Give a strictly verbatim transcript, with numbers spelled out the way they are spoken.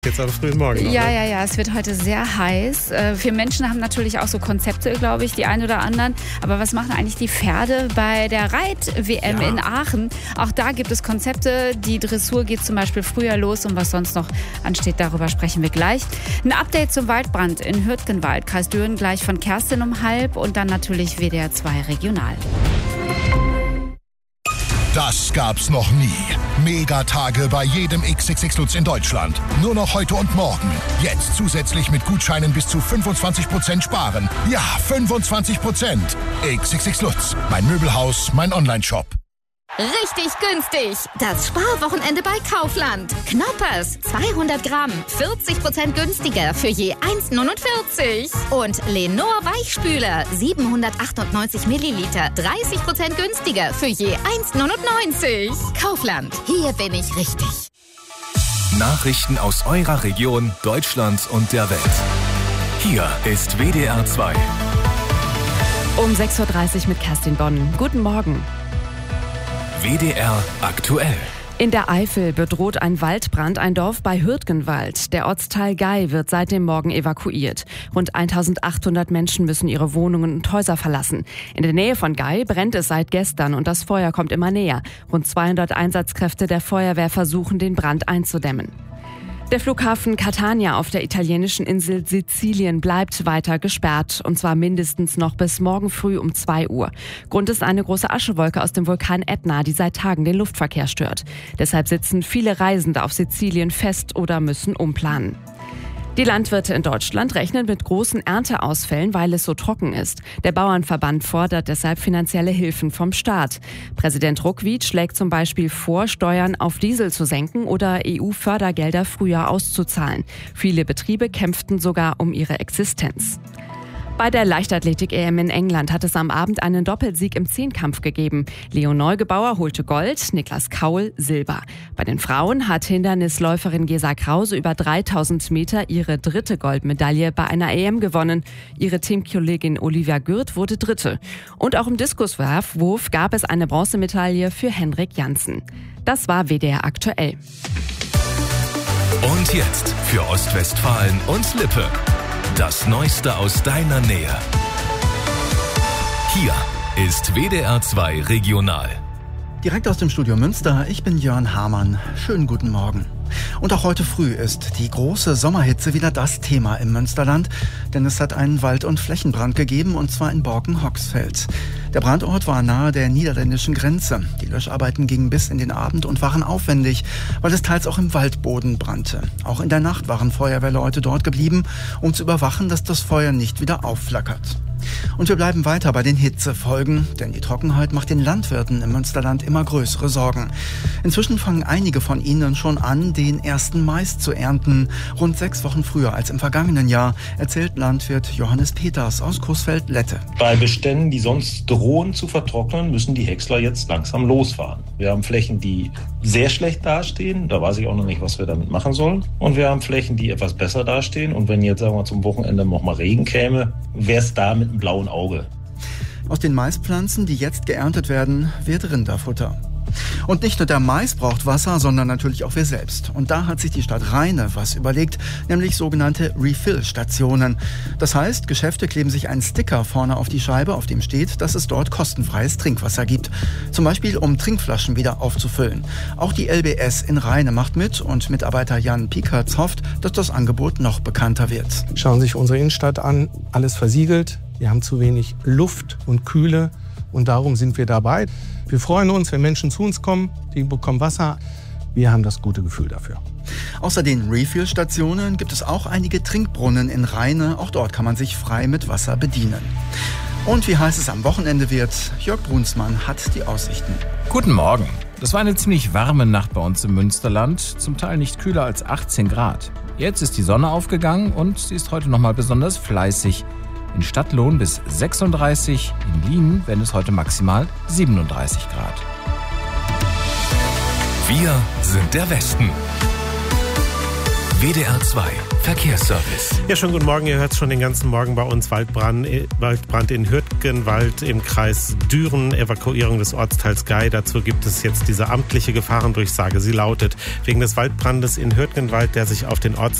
Jetzt am frühen Morgen noch, Ja, ne? ja, ja, es wird heute sehr heiß. Äh, wir Menschen haben natürlich auch so Konzepte, glaube ich, die ein oder anderen. Aber was machen eigentlich die Pferde bei der Reit-W M Ja. in Aachen? Auch da gibt es Konzepte. Die Dressur geht zum Beispiel früher los und was sonst noch ansteht, darüber sprechen wir gleich. Ein Update zum Waldbrand in Hürtgenwald, Kreis Düren, gleich von Kerstin um halb und dann natürlich W D R zwei Regional. Das gab's noch nie. Megatage bei jedem X X X Lutz in Deutschland. Nur noch heute und morgen. Jetzt zusätzlich mit Gutscheinen bis zu fünfundzwanzig Prozent sparen. Ja, fünfundzwanzig Prozent. X X X Lutz. Mein Möbelhaus, mein Onlineshop. Richtig günstig. Das Sparwochenende bei Kaufland. Knoppers zweihundert Gramm, vierzig Prozent günstiger für je eins neunundvierzig. Und Lenor Weichspüler siebenhundertachtundneunzig Milliliter, dreißig Prozent günstiger für je eins neunundneunzig. Kaufland, hier bin ich richtig. Nachrichten aus eurer Region, Deutschland und der Welt. Hier ist W D R zwei. Um sechs Uhr dreißig mit Kerstin Bonn. Guten Morgen. W D R aktuell. In der Eifel bedroht ein Waldbrand ein Dorf bei Hürtgenwald. Der Ortsteil Gei wird seit dem Morgen evakuiert. Rund eintausendachthundert Menschen müssen ihre Wohnungen und Häuser verlassen. In der Nähe von Gei brennt es seit gestern und das Feuer kommt immer näher. Rund zweihundert Einsatzkräfte der Feuerwehr versuchen, den Brand einzudämmen. Der Flughafen Catania auf der italienischen Insel Sizilien bleibt weiter gesperrt, und zwar mindestens noch bis morgen früh um zwei Uhr. Grund ist eine große Aschewolke aus dem Vulkan Ätna, die seit Tagen den Luftverkehr stört. Deshalb sitzen viele Reisende auf Sizilien fest oder müssen umplanen. Die Landwirte in Deutschland rechnen mit großen Ernteausfällen, weil es so trocken ist. Der Bauernverband fordert deshalb finanzielle Hilfen vom Staat. Präsident Ruckwied schlägt zum Beispiel vor, Steuern auf Diesel zu senken oder E U-Fördergelder früher auszuzahlen. Viele Betriebe kämpften sogar um ihre Existenz. Bei der Leichtathletik-E M in England hat es am Abend einen Doppelsieg im Zehnkampf gegeben. Leo Neugebauer holte Gold, Niklas Kaul Silber. Bei den Frauen hat Hindernisläuferin Gesa Krause über dreitausend Meter ihre dritte Goldmedaille bei einer E M gewonnen. Ihre Teamkollegin Olivia Gürt wurde Dritte. Und auch im Diskuswurf gab es eine Bronzemedaille für Henrik Janssen. Das war W D R aktuell. Und jetzt für Ostwestfalen und Lippe. Das Neueste aus deiner Nähe. Hier ist W D R zwei Regional. Direkt aus dem Studio Münster, ich bin Jörn Hamann. Schönen guten Morgen. Und auch heute früh ist die große Sommerhitze wieder das Thema im Münsterland, denn es hat einen Wald- und Flächenbrand gegeben, und zwar in Borken-Hoxfeld. Der Brandort war nahe der niederländischen Grenze. Die Löscharbeiten gingen bis in den Abend und waren aufwendig, weil es teils auch im Waldboden brannte. Auch in der Nacht waren Feuerwehrleute dort geblieben, um zu überwachen, dass das Feuer nicht wieder aufflackert. Und wir bleiben weiter bei den Hitzefolgen, denn die Trockenheit macht den Landwirten im Münsterland immer größere Sorgen. Inzwischen fangen einige von ihnen schon an, den ersten Mais zu ernten. Rund sechs Wochen früher als im vergangenen Jahr, erzählt Landwirt Johannes Peters aus Coesfeld-Lette. Bei Beständen, die sonst drohen zu vertrocknen, müssen die Häcksler jetzt langsam losfahren. Wir haben Flächen, die sehr schlecht dastehen. Da weiß ich auch noch nicht, was wir damit machen sollen. Und wir haben Flächen, die etwas besser dastehen. Und wenn jetzt, sagen wir, zum Wochenende noch mal Regen käme, wäre es da mit einem blauen Auge. Aus den Maispflanzen, die jetzt geerntet werden, wird Rinderfutter. Und nicht nur der Mais braucht Wasser, sondern natürlich auch wir selbst. Und da hat sich die Stadt Rheine was überlegt, nämlich sogenannte Refill-Stationen. Das heißt, Geschäfte kleben sich einen Sticker vorne auf die Scheibe, auf dem steht, dass es dort kostenfreies Trinkwasser gibt. Zum Beispiel, um Trinkflaschen wieder aufzufüllen. Auch die L B S in Rheine macht mit, und Mitarbeiter Jan Piekertz hofft, dass das Angebot noch bekannter wird. Schauen Sie sich unsere Innenstadt an, alles versiegelt. Wir haben zu wenig Luft und Kühle, und darum sind wir dabei. Wir freuen uns, wenn Menschen zu uns kommen, die bekommen Wasser. Wir haben das gute Gefühl dafür. Außer den Refill-Stationen gibt es auch einige Trinkbrunnen in Rheine. Auch dort kann man sich frei mit Wasser bedienen. Und wie heiß es am Wochenende wird, Jörg Brunsmann hat die Aussichten. Guten Morgen. Das war eine ziemlich warme Nacht bei uns im Münsterland, zum Teil nicht kühler als achtzehn Grad. Jetzt ist die Sonne aufgegangen und sie ist heute nochmal besonders fleißig. In Stadtlohn bis sechsunddreißig, in Lienen werden es heute maximal siebenunddreißig Grad. Wir sind der Westen. W D R zwei Verkehrsservice. Ja, schönen guten Morgen. Ihr hört es schon den ganzen Morgen bei uns. Waldbrand, Waldbrand in Hürtgenwald im Kreis Düren. Evakuierung des Ortsteils Gei. Dazu gibt es jetzt diese amtliche Gefahrendurchsage. Sie lautet, wegen des Waldbrandes in Hürtgenwald, der sich auf den Ortsteil